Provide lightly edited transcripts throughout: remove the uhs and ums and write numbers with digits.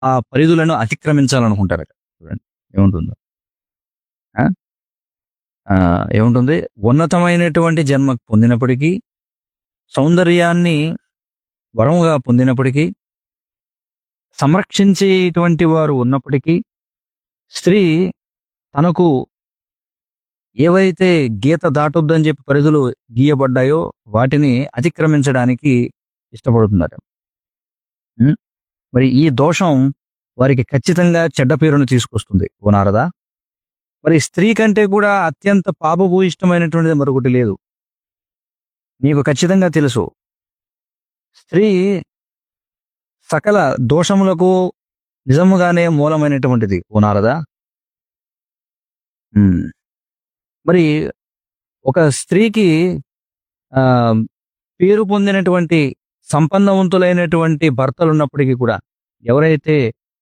ఆ పరిధులను అతిక్రమించాలనుకుంటారట. చూడండి ఏముంటుందో. ఆ! ఏముంటుంది? ఉన్నతమైనటువంటి జన్మ పొందినప్పటికీ, సౌందర్యాన్ని వరముగా పొందినప్పటికీ, సంరక్షించేటువంటి వారు ఉన్నప్పటికీ, స్త్రీ తనకు ఏవైతే గీత దాటొద్దని చెప్పి పరిధులు గీయబడ్డాయో వాటిని అతిక్రమించడానికి ఇష్టపడుతున్నారు. హ్మ్. మరి ఈ దోషం వారికి ఖచ్చితంగా చెడ్డ పేరును తీసుకొస్తుంది. ఓ నారదా! మరి స్త్రీ కంటే కూడా అత్యంత పాపభూయిష్టమైనటువంటిది మరొకటి లేదు. నీకు ఖచ్చితంగా తెలుసు. స్త్రీ సకల దోషములకు నిజముగానే మూలమైనటువంటిది. ఓ నారదా! హ్మ్. మరి ఒక స్త్రీకి ఆహ్, పేరు పొందినటువంటి సంపన్నవంతులైనటువంటి భర్తలున్నప్పటికీ కూడా, ఎవరైతే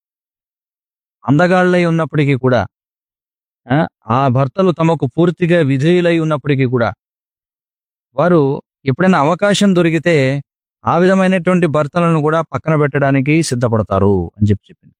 అందగాళ్ళై ఉన్నప్పటికీ కూడా, ఆ! ఆ భర్తలు తమకు పూర్తిగా విధేయులై ఉన్నప్పటికీ కూడా, వారు ఎప్పుడైనా అవకాశం దొరికితే, ఆ విధమైనటువంటి భర్తలను కూడా పక్కన పెట్టడానికి సిద్ధపడతారు అని చెప్పింది.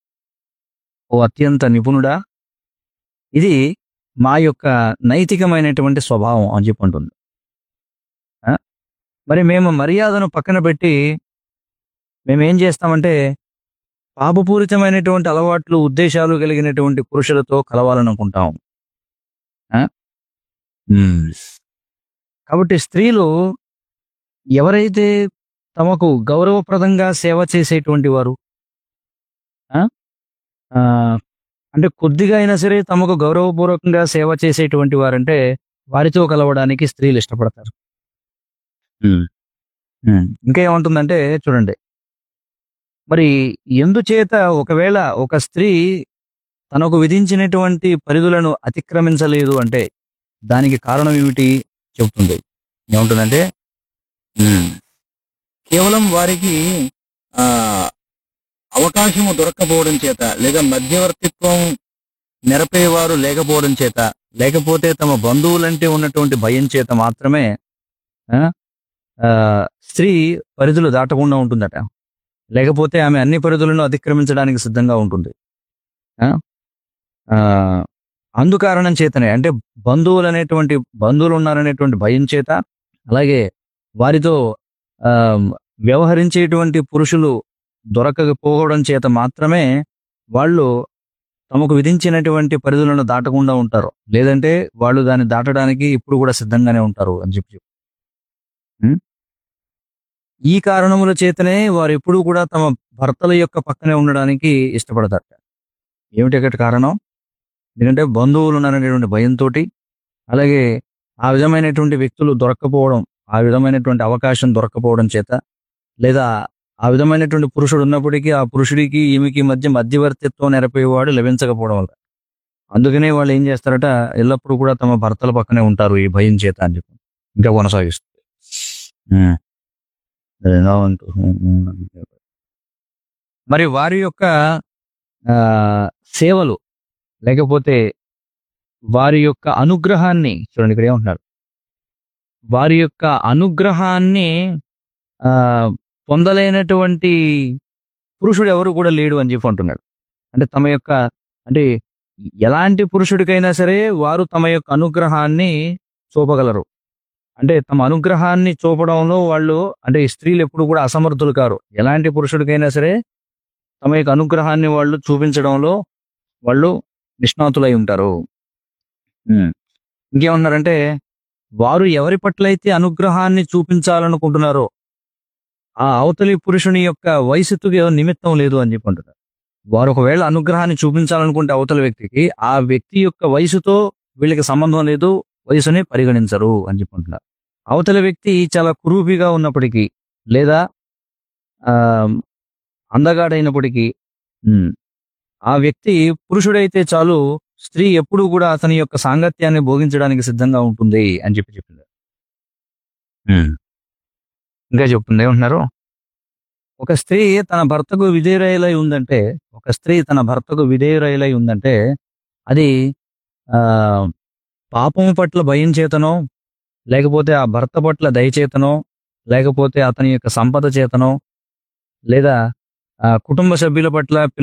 ఓ అత్యంత నిపుణుడా! ఇది మా యొక్క నైతికమైనటువంటి స్వభావం అని చెప్పి అంటుంది. ఆ! మరి మేము మర్యాదను పక్కన పెట్టి, మేమేం చేస్తామంటే, పాపపూరితమైనటువంటి అలవాట్లు, ఉద్దేశాలు కలిగినటువంటి పురుషులతో కలవాలనుకుంటాం. ఆ! హ్మ్. కాబట్టి స్త్రీలు ఎవరైతే తమకు గౌరవప్రదంగా సేవ చేసేటువంటి వారు, ఆ! ఆహ్, అంటే కొద్దిగా అయినా సరే తమకు గౌరవపూర్వకంగా సేవ చేసేటువంటి వారంటే, వారితో కలవడానికి స్త్రీలు ఇష్టపడతారు. హ్మ్. హ్మ్. ఇంకా ఏముంటుందంటే చూడండి, మరి ఎందుచేత ఒకవేళ ఒక స్త్రీ తనకు విధించినటువంటి పరిధులను అతిక్రమించలేదు అంటే, దానికి కారణం ఏమిటి చెప్తుంది. ఏముంటుందంటే హ్మ్. కేవలం వారికి ఆహ్, అవకాశము దొరక్కపోవడం చేత, లేదా మధ్యవర్తిత్వం నెరపేవారు లేకపోవడం చేత, లేకపోతే తమ బంధువులంటే ఉన్నటువంటి భయం చేత మాత్రమే ఆ! స్త్రీ పరిధులు దాటకుండా ఉంటుందట. లేకపోతే ఆమె అన్ని పరిధులను అతిక్రమించడానికి సిద్ధంగా ఉంటుంది. ఆ! ఆహ్, అందుకారణం చేతనే అంటే బంధువులున్నారనేటువంటి భయం చేత, అలాగే వారితో ఆహ్, వ్యవహరించేటువంటి పురుషులు దొరకకపోవడం చేత మాత్రమే వాళ్ళు తమకు విధించినటువంటి పరిధులను దాటకుండా ఉంటారు. లేదంటే వాళ్ళు దాన్ని దాటడానికి ఇప్పుడు కూడా సిద్ధంగానే ఉంటారు అని చెప్పి. హ్మ్. ఈ కారణముల చేతనే వారెప్పుడూ కూడా తమ భర్తల యొక్క పక్కనే ఉండడానికి ఇష్టపడతారట. ఏమిటి అక్కడ కారణం? ఎందుకంటే బంధువులున్నారనేటువంటి భయంతోటి, అలాగే ఆ విధమైనటువంటి వ్యక్తులు దొరక్కపోవడం, ఆ విధమైనటువంటి అవకాశం దొరక్కపోవడం చేత, లేదా ఆ విధమైనటువంటి పురుషుడు ఉన్నప్పటికీ, ఆ పురుషుడికి, ఈమెకి మధ్య మధ్యవర్తిత్వం నెరపేవాడు లభించకపోవడం వల్ల. అందుకనే వాళ్ళు ఏం చేస్తారట, ఎల్లప్పుడూ కూడా తమ భర్తల పక్కనే ఉంటారు ఈ భయం చేత అని చెప్పి. ఇంకా కొనసాగిస్తుంది. హ్మ్. ఎలా ఉంటు హ్మ్. హ్మ్. మరి వారి యొక్క సేవలు, లేకపోతే వారి యొక్క అనుగ్రహాన్ని చూడండి ఇక్కడ ఏమంటున్నారు. వారి యొక్క అనుగ్రహాన్ని ఆహ్, పొందలేనటువంటి పురుషుడు ఎవరు కూడా లేడు అని చెప్పి అంటున్నాడు. అంటే తమ యొక్క అంటే ఎలాంటి పురుషుడికైనా సరే వారు తమ యొక్క అనుగ్రహాన్ని చూపగలరు. అంటే తమ అనుగ్రహాన్ని చూపడంలో వాళ్ళు అంటే ఈ స్త్రీలు ఎప్పుడు కూడా అసమర్థులు కారు. ఎలాంటి పురుషుడికైనా సరే తమ యొక్క అనుగ్రహాన్ని వాళ్ళు చూపించడంలో వాళ్ళు నిష్ణాతులై ఉంటారు. హ్మ్. ఇంకేమన్నారంటే, వారు ఎవరి పట్లయితే అనుగ్రహాన్ని చూపించాలనుకుంటున్నారో, ఆ అవతలి పురుషుని యొక్క వయస్సుకి నిమిత్తం లేదు అని చెప్పి అంటున్నారు. వారు ఒకవేళ అనుగ్రహాన్ని చూపించాలనుకుంటే అవతల వ్యక్తికి, ఆ వ్యక్తి యొక్క వయసుతో వీళ్ళకి సంబంధం లేదు, వయసుని పరిగణించరు అని చెప్పి అంటున్నారు. అవతల వ్యక్తి చాలా కురూపిగా ఉన్నప్పటికీ, లేదా ఆహ్, అందగాడైనప్పటికీ హ్మ్. ఆ వ్యక్తి పురుషుడైతే చాలు, స్త్రీ ఎప్పుడూ కూడా అతని యొక్క సాంగత్యాన్ని భోగించడానికి సిద్ధంగా ఉంటుంది అని చెప్పి చెప్పింది. హ్మ్. ఇంకా చెప్తుంది ఏమంటున్నారు? ఒక స్త్రీ తన భర్తకు విధేయురాలై ఉందంటే, ఒక స్త్రీ తన భర్తకు విధేయురాలై ఉందంటే, అది ఆహ్, పాపము పట్ల భయం చేతనో, లేకపోతే ఆ భర్త పట్ల దయ చేతనో, లేకపోతే అతని యొక్క సంపద చేతనో, లేదా కుటుంబ సభ్యుల పట్ల